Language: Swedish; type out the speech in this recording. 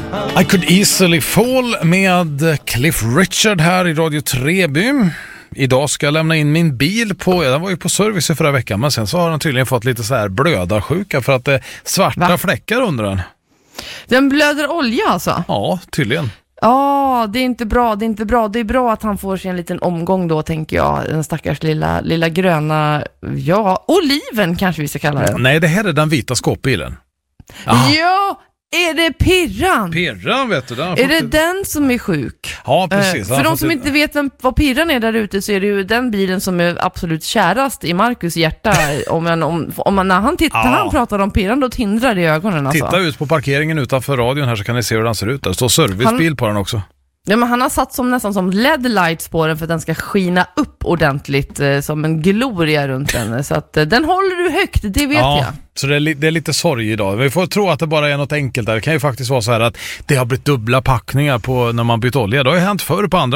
I could easily fall med Cliff Richard här i Radio Treby. Idag ska jag lämna in min bil den var ju på service förra veckan, men sen så har den tydligen fått lite så här blödarsjuka för att det är svarta fläckar under den. Den blöder olja alltså? Ja, tydligen. Ja, det är inte bra. Det är bra att han får sig en liten omgång då, tänker jag. Den stackars lilla gröna, oliven kanske vi ska kalla det. Nej, det här är den vita skåpbilen. Ja, är det Pirran? Pirran, vet du. Är det den som är sjuk? Ja, precis. För de som inte vet vad Pirran är där ute, så är det ju den bilen som är absolut kärast i Marcus hjärta. När han pratar om Pirran, då tindrar det i ögonen. Alltså. Titta ut på parkeringen utanför radion här så kan ni se hur den ser ut. Det står servicebil på den också. Ja, men han har satt nästan som LED-lights på den för att den ska skina upp ordentligt som en gloria runt den. Så att den håller du högt, det vet jag. Så det är lite sorg idag. Vi får tro att det bara är något enkelt där. Det kan ju faktiskt vara så här att det har blivit dubbla packningar på när man bytt olja. Det har ju hänt förr på andra